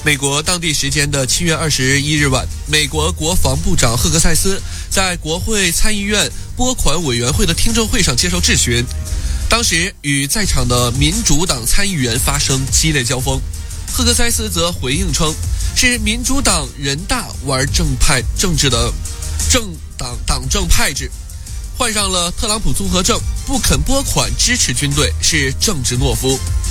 美国当地时间的7月21日晚，美国国防部长赫克塞斯在国会参议院拨款委员会的听证会上接受质询，当时与在场的民主党参议员发生激烈交锋。赫克塞斯则回应称，是民主党人大玩政治的党政派制，患上了特朗普综合症，不肯拨款支持军队，是政治懦夫。